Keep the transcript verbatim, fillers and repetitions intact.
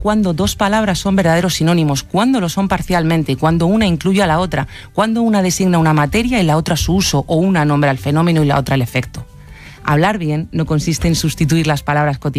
cuando dos palabras son verdaderos sinónimos, cuando lo son parcialmente, cuando una incluye a la otra, cuando una designa una materia y la otra su uso, o una nombra el fenómeno y la otra el efecto. Hablar bien no consiste en sustituir las palabras cotidianas